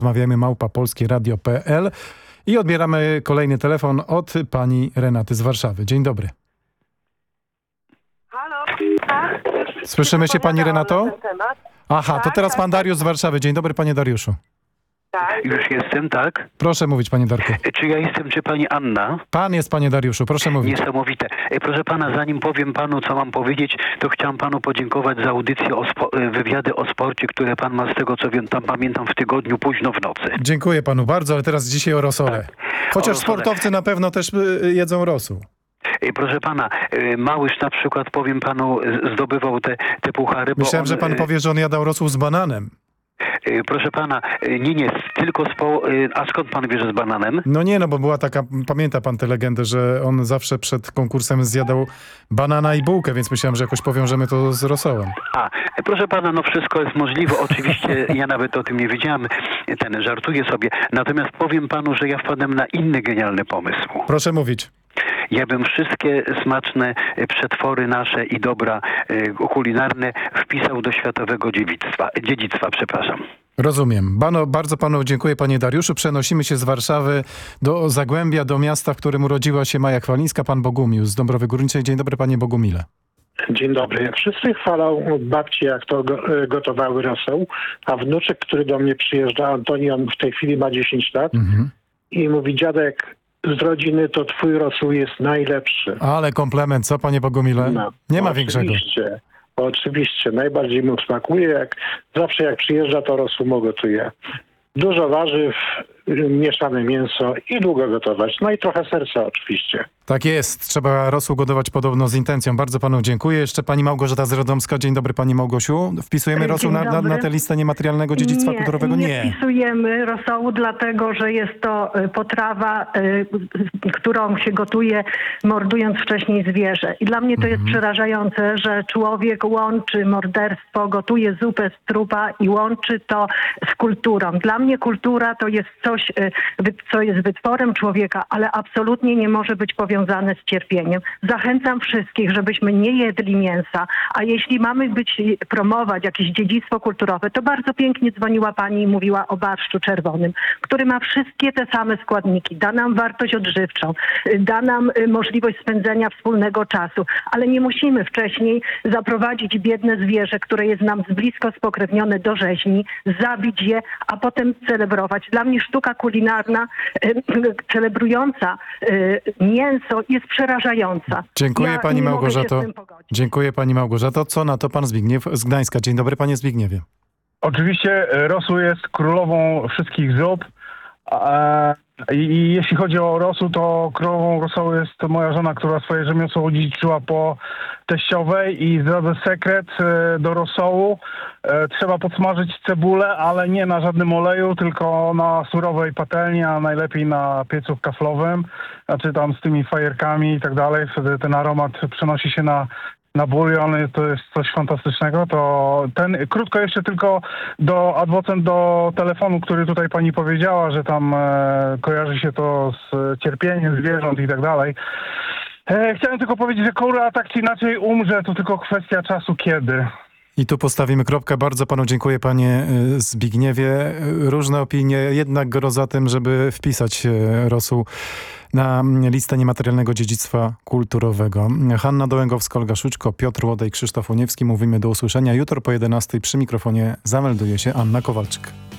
Rozmawiamy @polskieradio.pl i odbieramy kolejny telefon od pani Renaty z Warszawy. Dzień dobry. Halo? Słyszymy się, pani Renato? Aha, to Tak, teraz tak, pan Dariusz z Warszawy. Dzień dobry, panie Dariuszu. Tak. Już jestem, tak? Proszę mówić, panie Darku. Czy ja jestem, czy pani Anna? Pan jest, panie Dariuszu, proszę mówić. Niesamowite. Proszę pana, zanim powiem panu, co mam powiedzieć, to chciałem panu podziękować za audycję, wywiady o sporcie, które pan ma, z tego co wiem, tam pamiętam, w tygodniu późno w nocy. Dziękuję panu bardzo, ale teraz dzisiaj o rosole. Tak. Chociaż O rosole. sportowcy na pewno też jedzą rosół. Proszę pana, Małysz na przykład, powiem panu, zdobywał te puchary, bo Myślałem, on, że pan powie, że on jadał rosół z bananem. proszę pana, nie, tylko a skąd pan wie, że z bananem? No nie, no bo była taka, pamięta pan tę legendę, że on zawsze przed konkursem zjadał banana i bułkę, więc myślałem, że jakoś powiążemy to z rosołem. Proszę pana, no wszystko jest możliwe. Oczywiście ja nawet o tym nie wiedziałem, żartuję sobie. Natomiast powiem panu, że ja wpadłem na inny genialny pomysł. Proszę mówić. Ja bym wszystkie smaczne przetwory nasze i dobra kulinarne wpisał do światowego dziedzictwa, przepraszam. Rozumiem. Bardzo panu dziękuję, panie Dariuszu. Przenosimy się z Warszawy do Zagłębia, do miasta, w którym urodziła się Maja Chwalińska, pan Bogumił z Dąbrowy Górniczej. Dzień dobry, panie Bogumile. Dzień dobry. Wszyscy chwalą babci, jak to gotowały rosół, a wnuczek, który do mnie przyjeżdża, Antoni, on w tej chwili ma 10 lat i mówi: dziadek, z rodziny to twój rosół jest najlepszy. Ale komplement, co, panie Bogumile? No, Nie ma większego. Oczywiście. Najbardziej mu smakuje. Zawsze jak przyjeżdża, to rosół mu gotuje. Dużo warzyw, mieszane mięso i długo gotować. No i trochę serca oczywiście. Tak jest. Trzeba rosół gotować podobno z intencją. Bardzo panu dziękuję. Jeszcze pani Małgorzata z Radomska. Dzień dobry, pani Małgosiu. Wpisujemy rosół na tę listę niematerialnego dziedzictwa kulturowego? Nie wpisujemy rosołu, dlatego że jest to potrawa, którą się gotuje, mordując wcześniej zwierzę. I dla mnie to jest przerażające, że człowiek łączy morderstwo, gotuje zupę z trupa i łączy to z kulturą. Dla mnie kultura to jest coś, co jest wytworem człowieka, ale absolutnie nie może być powiązane z cierpieniem. Zachęcam wszystkich, żebyśmy nie jedli mięsa, a jeśli mamy promować jakieś dziedzictwo kulturowe, to bardzo pięknie dzwoniła pani i mówiła o barszczu czerwonym, który ma wszystkie te same składniki. Da nam wartość odżywczą, da nam możliwość spędzenia wspólnego czasu, ale nie musimy wcześniej zaprowadzić biedne zwierzę, które jest nam z blisko spokrewnione do rzeźni, zabić je, a potem celebrować. Dla mnie sztuka kulinarna celebrująca mięso jest przerażająca. Dziękuję pani Małgorzato. Dziękuję pani Małgorzato. Co na to pan Zbigniew z Gdańska? Dzień dobry, panie Zbigniewie. Oczywiście rosół jest królową wszystkich zup. I jeśli chodzi o rosół, to królową rosołu jest moja żona, która swoje rzemiosło odziedziczyła po teściowej i zdradzę sekret do rosołu. Trzeba podsmażyć cebulę, ale nie na żadnym oleju, tylko na surowej patelni, a najlepiej na piecu kaflowym, znaczy tam z tymi fajerkami i tak dalej. Wtedy ten aromat przenosi się na bulion, to jest coś fantastycznego. To krótko jeszcze tylko adwocent do telefonu, który tutaj pani powiedziała, że tam kojarzy się to z cierpieniem zwierząt i tak dalej. Chciałem tylko powiedzieć, że kura tak czy inaczej umrze, to tylko kwestia czasu kiedy. I tu postawimy kropkę. Bardzo panu dziękuję, panie Zbigniewie. Różne opinie, jednak gro za tym, żeby wpisać rosół na listę niematerialnego dziedzictwa kulturowego. Hanna Dołęgowska, Olga Szuczko, Piotr Łodej, Krzysztof Uniewski. Mówimy do usłyszenia jutro po 11:00. Przy mikrofonie zamelduje się Anna Kowalczyk.